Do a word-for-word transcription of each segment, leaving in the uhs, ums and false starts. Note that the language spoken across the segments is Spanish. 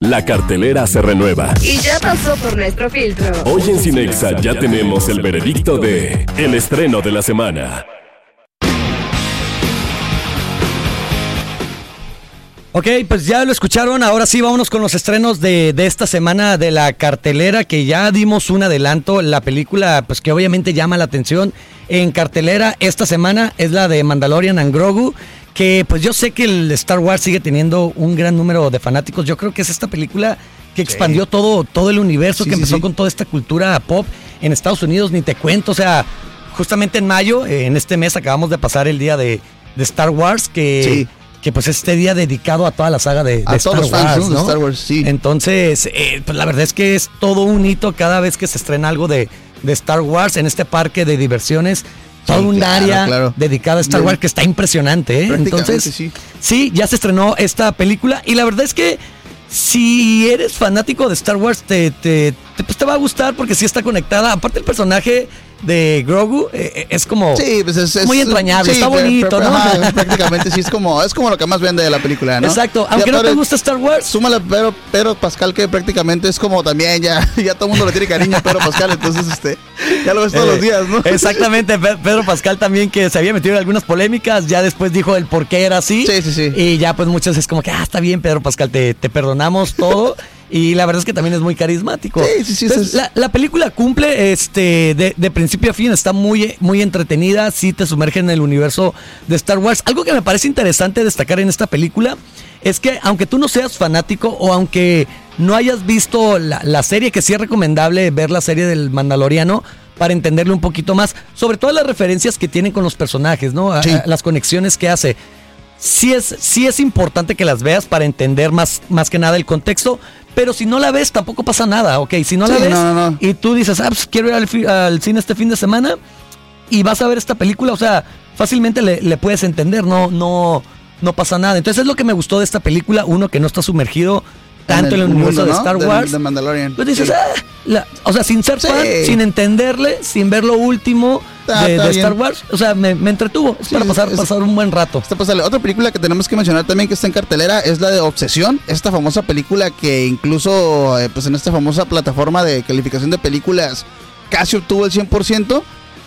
La cartelera se renueva. Y ya pasó por nuestro filtro. Hoy en Cinexa ya tenemos el veredicto de el estreno de la semana. Ok, pues ya lo escucharon, ahora sí vámonos con los estrenos de, de esta semana de la cartelera, que ya dimos un adelanto. La película pues que obviamente llama la atención en cartelera esta semana es la de Mandalorian and Grogu, que pues yo sé que el Star Wars sigue teniendo un gran número de fanáticos. Yo creo que es esta película que expandió sí. todo, todo el universo, sí, que sí, empezó sí. con toda esta cultura pop en Estados Unidos, ni te cuento. O sea, justamente en mayo, eh, en este mes acabamos de pasar el día de, de Star Wars, que... Sí. que pues este día dedicado a toda la saga de, de a Star todos Wars, fans, ¿no? de Star Wars, sí. Entonces, eh, pues la verdad es que es todo un hito cada vez que se estrena algo de, de Star Wars en este parque de diversiones. Todo sí, un claro, área claro. dedicada a Star Wars que está impresionante, ¿eh? Entonces, sí. sí, ya se estrenó esta película y la verdad es que si eres fanático de Star Wars te, te, te, pues te va a gustar porque sí está conectada. Aparte el personaje de Grogu eh, es como sí, pues es, es, muy entrañable, sí, está bonito, pero, pero, ¿no? Ajá, prácticamente sí, es como, es como lo que más vende de la película, ¿no? Exacto, aunque y no te gusta Star Wars. Súmale Pedro, Pedro Pascal, que prácticamente es como también, ya, ya todo el mundo le tiene cariño a Pedro Pascal, entonces este ya lo ves todos eh, los días, ¿no? Exactamente, Pedro Pascal también, que se había metido en algunas polémicas, ya después dijo el por qué era así. Sí, sí, sí. Y ya pues muchas es como que, ah, está bien, Pedro Pascal, te, te perdonamos todo. Y la verdad es que también es muy carismático. Sí, sí, sí. Entonces, sí. La, la película cumple este de, de principio a fin, está muy, muy entretenida, sí te sumerge en el universo de Star Wars. Algo que me parece interesante destacar en esta película es que aunque tú no seas fanático o aunque no hayas visto la, la serie, que sí es recomendable ver la serie del Mandaloriano para entenderle un poquito más, sobre todo las referencias que tienen con los personajes, ¿no? A, sí. a, las conexiones que hace. Sí es, sí es importante que las veas para entender más, más que nada el contexto, pero si no la ves tampoco pasa nada, ¿ok? Si no la sí, ves no, no, no. y tú dices, ah, pues quiero ir al, fi- al cine este fin de semana y vas a ver esta película, o sea, fácilmente le, le puedes entender, no, no, no pasa nada. Entonces es lo que me gustó de esta película, uno, que no está sumergido tanto en el, en el universo mundo, ¿no? de Star Wars. De, de Mandalorian. Pues dices, sí. ah, la, o sea, sin ser sí. fan, sin entenderle, sin ver lo último está, de, está de Star Wars, o sea, me, me entretuvo. Es sí, para pasar, es, pasar un buen rato. Está pasable. Otra película que tenemos que mencionar también que está en cartelera es la de Obsesión, esta famosa película que incluso eh, pues en esta famosa plataforma de calificación de películas casi obtuvo el cien por ciento.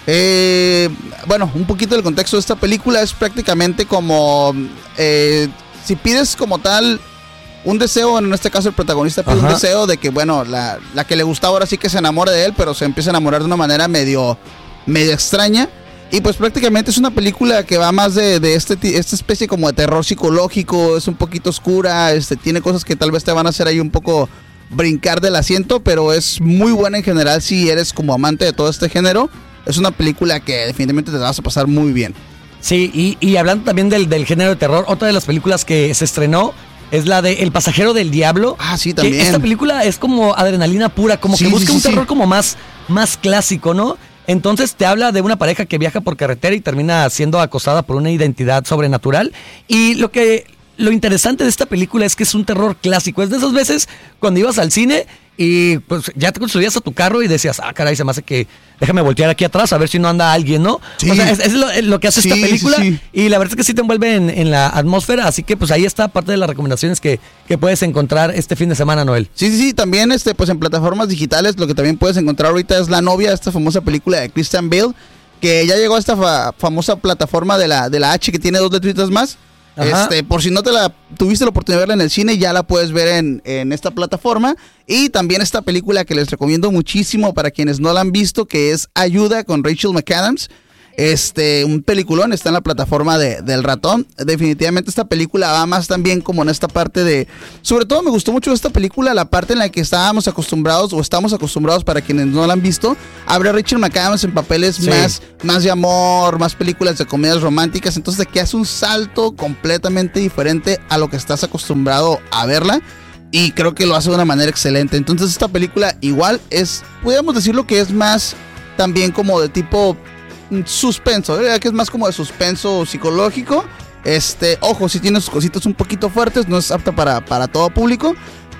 Eh, bueno, un poquito del contexto de esta película es prácticamente como eh, si pides como tal un deseo, en este caso el protagonista pide Ajá. un deseo de que, bueno, la, la que le gusta ahora sí que se enamore de él, pero se empieza a enamorar de una manera medio, medio extraña. Y pues prácticamente es una película que va más de, de este, esta especie como de terror psicológico, es un poquito oscura, este, tiene cosas que tal vez te van a hacer ahí un poco brincar del asiento, pero es muy buena en general si eres como amante de todo este género. Es una película que definitivamente te vas a pasar muy bien. Sí, y, y hablando también del, del género de terror, otra de las películas que se estrenó es la de El pasajero del diablo. Ah, sí, también. Esta película es como adrenalina pura, como sí, que busca sí, sí, un terror sí. como más, más clásico, ¿no? Entonces te habla de una pareja que viaja por carretera y termina siendo acosada por una identidad sobrenatural. Y lo que lo interesante de esta película es que es un terror clásico. Es de esas veces cuando ibas al cine y pues ya te subías a tu carro y decías, ah, caray, se me hace que déjame voltear aquí atrás a ver si no anda alguien, ¿no? Sí. O sea, es, es lo, lo que hace sí, esta película sí, sí. Y la verdad es que sí te envuelve en, en la atmósfera, así que pues ahí está parte de las recomendaciones que, que puedes encontrar este fin de semana, Noel. Sí, sí, sí, también este, pues en plataformas digitales lo que también puedes encontrar ahorita es La novia, esta famosa película de Christian Bale, que ya llegó a esta fa- famosa plataforma de la, de la H, que tiene dos letritas más. Este, por si no te la tuviste la oportunidad de verla en el cine, ya la puedes ver en, en esta plataforma. Y también esta película que les recomiendo muchísimo para quienes no la han visto, que es Ayuda, con Rachel McAdams. Este, un peliculón, está en la plataforma de, del ratón. Definitivamente esta película va más también como en esta parte de... Sobre todo me gustó mucho esta película, la parte en la que estábamos acostumbrados, o estamos acostumbrados para quienes no la han visto, a ver a Rachel McAdams en papeles sí. más, más de amor, más películas de comedias románticas. Entonces aquí hace un salto completamente diferente a lo que estás acostumbrado a verla. Y creo que lo hace de una manera excelente. Entonces esta película igual es, podríamos decirlo que es más también como de tipo... suspenso, ¿eh? Que es más como de suspenso psicológico. Este, ojo, si tiene sus cositas un poquito fuertes, no es apta para, para todo público,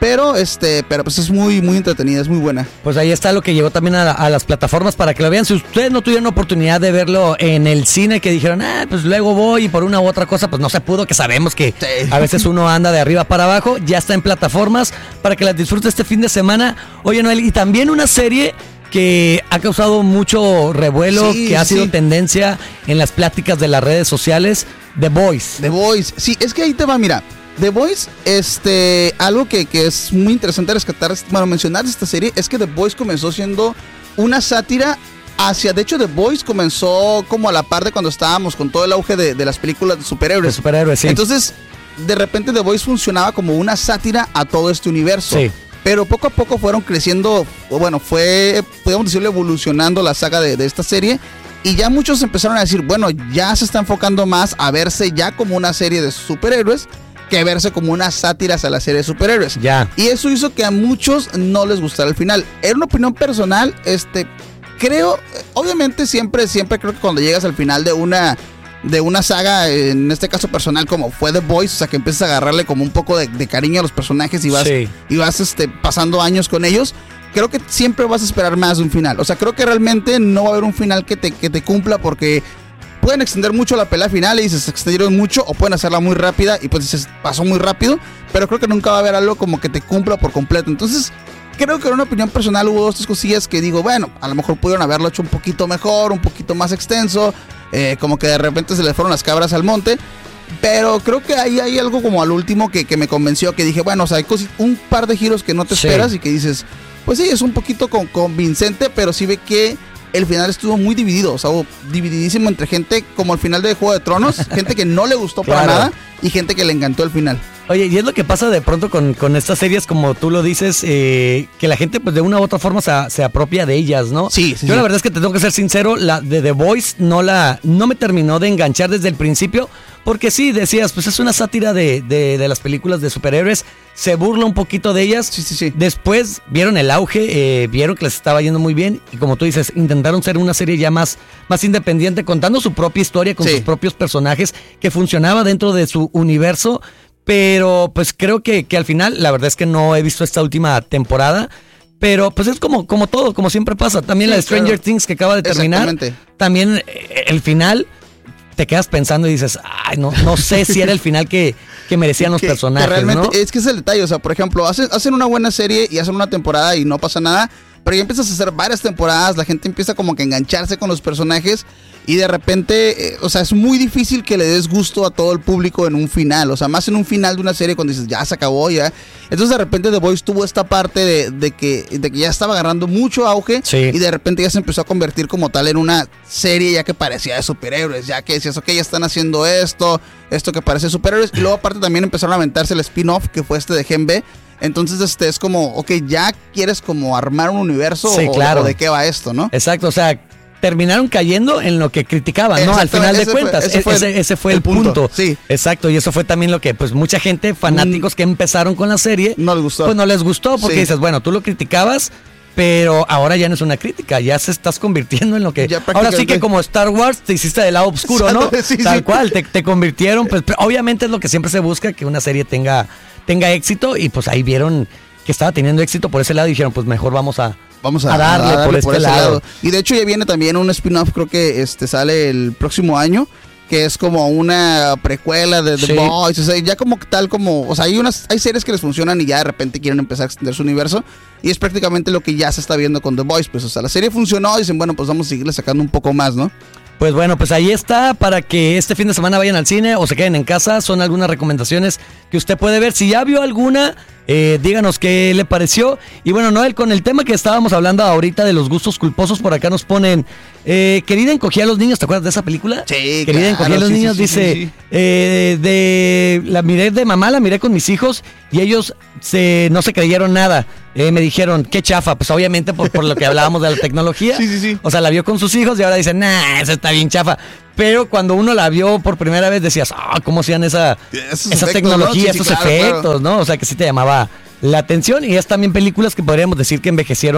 Pero, este, pero pues es muy, muy entretenida, es muy buena. Pues ahí está lo que llegó también a, a las plataformas para que lo vean. Si ustedes no tuvieron oportunidad de verlo en el cine, que dijeron, ah, pues luego voy y por una u otra cosa, pues no se pudo, que sabemos que sí. A veces uno anda de arriba para abajo, ya está en plataformas para que las disfrutes este fin de semana. Oye, Noel, y también una serie que ha causado mucho revuelo, sí, que ha sido sí. tendencia en las pláticas de las redes sociales, The Boys. The Boys, sí, es que ahí te va, mira. The Boys, este, algo que, que es muy interesante rescatar, bueno, mencionar de esta serie, es que The Boys comenzó siendo una sátira hacia, de hecho The Boys comenzó como a la par de cuando estábamos con todo el auge de, de las películas de superhéroes. De superhéroes, sí. Entonces, de repente The Boys funcionaba como una sátira a todo este universo. Sí. Pero poco a poco fueron creciendo, bueno, fue, podemos decirlo, evolucionando la saga de, de esta serie. Y ya muchos empezaron a decir, bueno, ya se está enfocando más a verse ya como una serie de superhéroes que verse como unas sátiras a la serie de superhéroes. Ya. Y eso hizo que a muchos no les gustara el final. Era una opinión personal, este, creo, obviamente siempre, siempre creo que cuando llegas al final de una, de una saga, en este caso personal, como fue The Boys, o sea, que empiezas a agarrarle como un poco de, de cariño a los personajes y vas, sí. y vas este, pasando años con ellos, creo que siempre vas a esperar más de un final. O sea, creo que realmente no va a haber un final que te, que te cumpla porque pueden extender mucho la pelea final y dices, se extendieron mucho, o pueden hacerla muy rápida y pues dices, pasó muy rápido, pero creo que nunca va a haber algo como que te cumpla por completo. Entonces, creo que en una opinión personal hubo dos, tres cosillas que digo, bueno, a lo mejor pudieron haberlo hecho un poquito mejor, un poquito más extenso, eh, como que de repente se le fueron las cabras al monte, pero creo que ahí hay algo como al último que, que me convenció, que dije, bueno, o sea, hay cosi- un par de giros que no te sí. esperas y que dices, pues sí, es un poquito con- convincente, pero sí ve que el final estuvo muy dividido, o sea, divididísimo entre gente como al final de Juego de Tronos, gente que no le gustó claro. para nada y gente que le encantó el final. Oye, y es lo que pasa de pronto con, con estas series, como tú lo dices, eh, que la gente pues de una u otra forma se, se apropia de ellas, ¿no? Sí, sí. Yo sí. la verdad es que te tengo que ser sincero, la de The Voice no la no me terminó de enganchar desde el principio, porque sí, decías, pues es una sátira de, de, de las películas de superhéroes, se burla un poquito de ellas. Sí, sí, sí. Después vieron el auge, eh, vieron que les estaba yendo muy bien y como tú dices, intentaron ser una serie ya más, más independiente, contando su propia historia con Sí. sus propios personajes, que funcionaba dentro de su universo. Pero pues creo que, que al final, la verdad es que no he visto esta última temporada, pero pues es como, como todo, como siempre pasa. También Sí, la de Stranger claro. Things que acaba de terminar, Exactamente. también eh, el final te quedas pensando y dices, ay, no, no sé si era el final que, que merecían los que, personajes, que realmente, ¿no? es que es el detalle, o sea, por ejemplo, hacen, hacen una buena serie y hacen una temporada y no pasa nada, pero ya empiezas a hacer varias temporadas, la gente empieza como que a engancharse con los personajes y de repente, eh, o sea, es muy difícil que le des gusto a todo el público en un final, o sea, más en un final de una serie cuando dices, ya se acabó, ya. Entonces de repente The Voice tuvo esta parte de, de, que, de que ya estaba agarrando mucho auge Sí. y de repente ya se empezó a convertir como tal en una serie ya que parecía de superhéroes, ya que decías, ok, ya están haciendo esto, esto que parece superhéroes, y luego aparte también empezaron a aventarse el spin-off que fue este de Gen B. Entonces este es como, ok, ya quieres como armar un universo Sí, o, claro. o de qué va esto, ¿no? Exacto, o sea, terminaron cayendo en lo que criticaban, ¿no? Al Exacto, final de ese fue- cuentas, ese ese, fue el- ese, ese fue el, el punto. punto, sí. Exacto, y eso fue también lo que, pues, mucha gente, fanáticos Mm. que empezaron con la serie, No les gustó. pues no les gustó, porque Sí. dices, bueno, tú lo criticabas, pero ahora ya no es una crítica, ya se estás convirtiendo en lo que... Ya Ahora sí prácticamente- que como Star Wars te hiciste del lado oscuro, ¿no? Exacto, sí, Tal sí. cual, te, te convirtieron, pues pero obviamente es lo que siempre se busca, que una serie tenga, tenga éxito, y pues ahí vieron que estaba teniendo éxito por ese lado y dijeron, pues mejor vamos a... Vamos a, a darle a por este ese lado. Y de hecho ya viene también un spin-off, creo que este sale el próximo año, que es como una precuela de The Sí. Boys, o sea, ya como tal como, o sea, hay unas hay series que les funcionan y ya de repente quieren empezar a extender su universo y es prácticamente lo que ya se está viendo con The Boys, pues o sea, la serie funcionó y dicen, bueno, pues vamos a seguirle sacando un poco más, ¿no? Pues bueno, pues ahí está, para que este fin de semana vayan al cine o se queden en casa, son algunas recomendaciones que usted puede ver. Si ya vio alguna, eh, díganos qué le pareció. Y bueno, Noel, con el tema que estábamos hablando ahorita de los gustos culposos, por acá nos ponen, eh, querida encogía a los niños, ¿te acuerdas de esa película? Sí, Querida claro, encogía a los sí, sí, niños, sí, dice, sí, sí. eh, de la miré de mamá, la miré con mis hijos y ellos se, no se creyeron nada. Eh, me dijeron, qué chafa, pues obviamente por, por lo que hablábamos de la tecnología. Sí, sí, sí. O sea, la vio con sus hijos y ahora dicen, nah, esa está bien chafa. Pero cuando uno la vio por primera vez decías, ah, ¿cómo hacían esa, Esos esa efectos, tecnología, ¿no? Sí, sí, esos claro, efectos, ¿no? O sea, que sí te llamaba la atención. Y es también películas que podríamos decir que envejecieron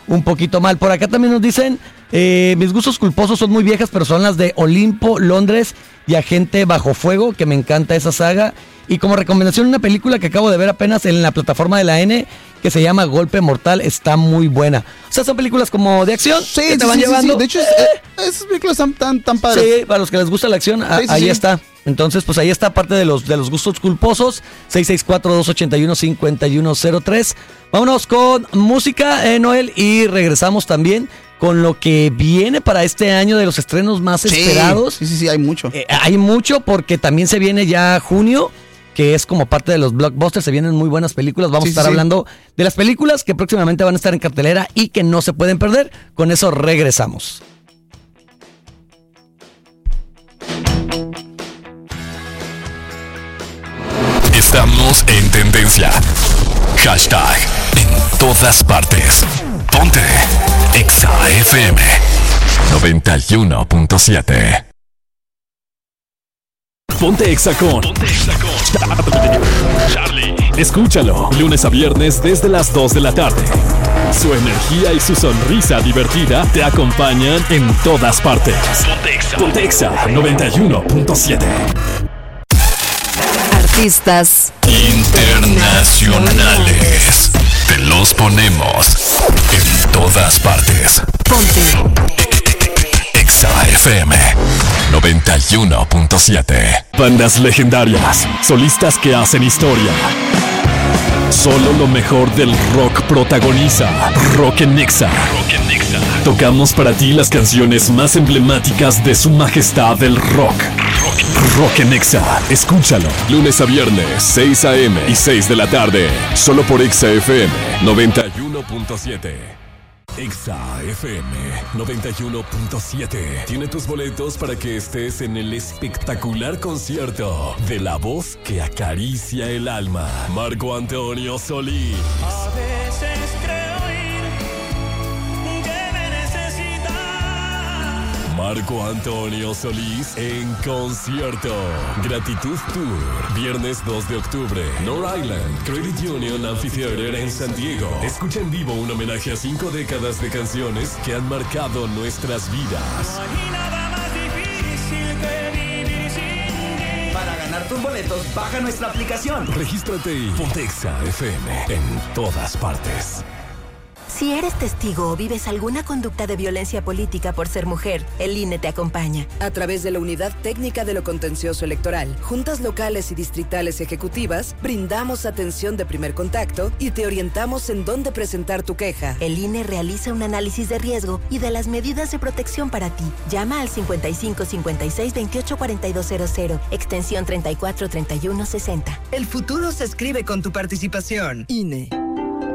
un poquito mal. Por acá también nos dicen, eh, mis gustos culposos son muy viejas, pero son las de Olimpo, Londres y Agente Bajo Fuego, que me encanta esa saga. Y como recomendación, una película que acabo de ver apenas en la plataforma de la N, que se llama Golpe Mortal, está muy buena. O sea, son películas como de acción, sí, que te sí, van sí, llevando. Sí, de hecho, eh, es, esas películas están tan, tan padres. Sí, para los que les gusta la acción, a, sí, sí, ahí sí. está. Entonces, pues ahí está parte de los, de los gustos culposos. seis seis cuatro, dos ocho uno, cinco uno cero tres. Vámonos con música, eh, Noel, y regresamos también con lo que viene para este año de los estrenos más Sí, esperados. Sí, sí, sí, hay mucho. Eh, hay mucho porque también se viene ya junio, que es como parte de los blockbusters, se vienen muy buenas películas. Vamos Sí, a estar sí, sí. hablando de las películas que próximamente van a estar en cartelera y que no se pueden perder. Con eso regresamos. Estamos en tendencia. Hashtag en todas partes. Ponte Exa F M noventa y uno punto siete. Ponte Exa con Charlie. Escúchalo lunes a viernes desde las dos de la tarde. Su energía y su sonrisa divertida te acompañan en todas partes. Ponte Exa. Ponte Exa noventa y uno punto siete. Artistas Internacionales. Te los ponemos en todas partes. Ponte Exa F M noventa y uno punto siete. Bandas legendarias, solistas que hacen historia. Solo lo mejor del rock protagoniza Rock en Exa. Tocamos para ti las canciones más emblemáticas de su majestad el rock. Rock en Exa. Escúchalo lunes a viernes, seis a.m. y seis de la tarde. Solo por Exa F M noventa y uno punto siete. Exa F M noventa y uno punto siete tiene tus boletos para que estés en el espectacular concierto de la voz que acaricia el alma. Marco Antonio Solís. A veces creo ir que me necesitas. Marco Antonio Solís en concierto. Gratitud Tour. Viernes dos de octubre. North Island, Credit Union Amphitheater en San Diego. Escucha en vivo un homenaje a cinco décadas de canciones que han marcado nuestras vidas. No hay nada más difícil que vivir sin ti. Para ganar tus boletos, baja nuestra aplicación. Regístrate y ponte Exa F M en todas partes. Si eres testigo o vives alguna conducta de violencia política por ser mujer, el I N E te acompaña. A través de la Unidad Técnica de lo Contencioso Electoral, juntas locales y distritales ejecutivas, brindamos atención de primer contacto y te orientamos en dónde presentar tu queja. El I N E realiza un análisis de riesgo y de las medidas de protección para ti. Llama al cincuenta y cinco cincuenta y seis veintiocho cuarenta y dos cero cero, extensión treinta y cuatro treinta y uno sesenta. El futuro se escribe con tu participación. I N E.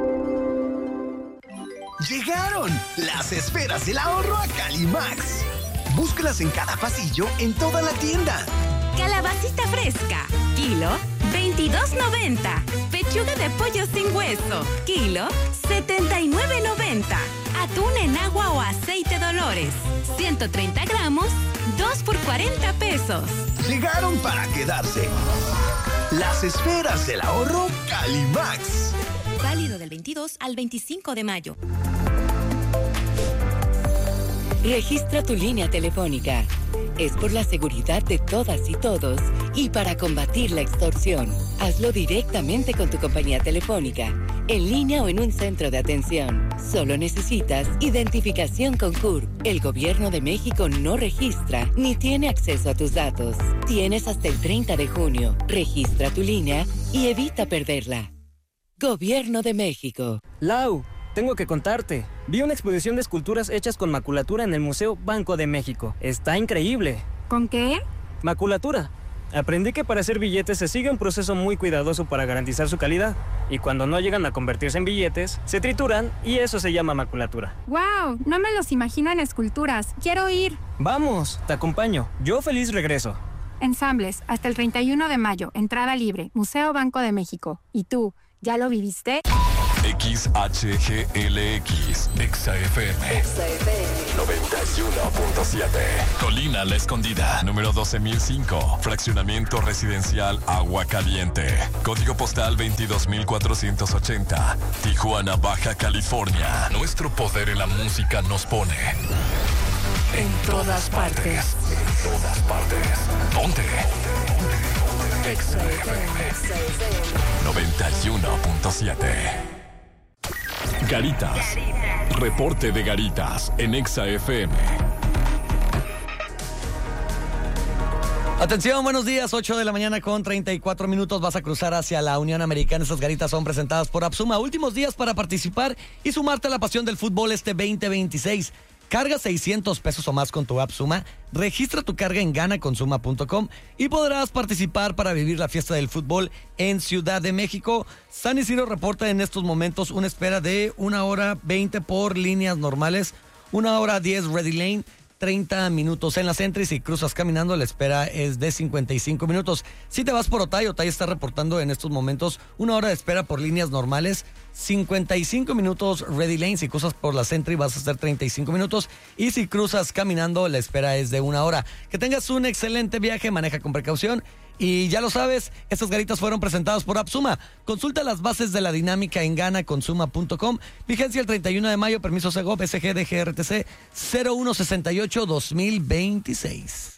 ¡Llegaron! Las esferas del ahorro a Calimax. Búscalas en cada pasillo, en toda la tienda. Calabacita fresca, kilo veintidós noventa. Pechuga de pollo sin hueso, kilo setenta y nueve noventa. Atún en agua o aceite Dolores, ciento treinta gramos, dos por cuarenta pesos. Llegaron para quedarse. Las esferas del ahorro Calimax. Válido del veintidós al veinticinco de mayo. Registra tu línea telefónica. Es por la seguridad de todas y todos y para combatir la extorsión. Hazlo directamente con tu compañía telefónica, en línea o en un centro de atención. Solo necesitas identificación con C U R. El Gobierno de México no registra ni tiene acceso a tus datos. Tienes hasta el treinta de junio. Registra tu línea y evita perderla. Gobierno de México. Lau, tengo que contarte. Vi una exposición de esculturas hechas con maculatura en el Museo Banco de México. Está increíble. ¿Con qué? Maculatura. Aprendí que para hacer billetes se sigue un proceso muy cuidadoso para garantizar su calidad. Y cuando no llegan a convertirse en billetes, se trituran y eso se llama maculatura. ¡Wow! No me los imagino en esculturas. quiero ir. Vamos, te acompaño. Yo feliz regreso. Ensambles, hasta el treinta y uno de mayo. Entrada libre. Museo Banco de México. ¿Y tú? ¿Ya lo viviste? X H G L X, Exa F M. noventa y uno punto siete. Colina La Escondida, número doce mil cinco. Fraccionamiento residencial Agua Caliente. Código postal veintidós mil cuatrocientos ochenta. Tijuana, Baja California. Nuestro poder en la música nos pone en todas partes. En todas partes. Ponte. Exa F M noventa y uno punto siete. Garitas. Reporte de Garitas en Exa F M. Atención, buenos días, ocho de la mañana con treinta y cuatro minutos. Vas a cruzar hacia la Unión Americana. Estas garitas son presentadas por Apsuma. Últimos días para participar y sumarte a la pasión del fútbol este veinte veintiséis. Carga seiscientos pesos o más con tu app Suma, registra tu carga en gana con suma punto com y podrás participar para vivir la fiesta del fútbol en Ciudad de México. San Isidro reporta en estos momentos una espera de una hora veinte por líneas normales, una hora diez Ready Lane, treinta minutos en la Centro, y si cruzas caminando la espera es de cincuenta y cinco minutos. Si te vas por Otay, Otay está reportando en estos momentos una hora de espera por líneas normales, cincuenta y cinco minutos Ready Lane. Si cruzas por la Centro vas a hacer treinta y cinco minutos, y si cruzas caminando la espera es de una hora. Que tengas un excelente viaje, maneja con precaución. Y ya lo sabes, estas garitas fueron presentadas por Apsuma. Consulta las bases de la dinámica en gana con suma punto com. Vigencia el treinta y uno de mayo. Permiso Segov S G D G R T C cero uno sesenta y ocho dos mil veintiséis.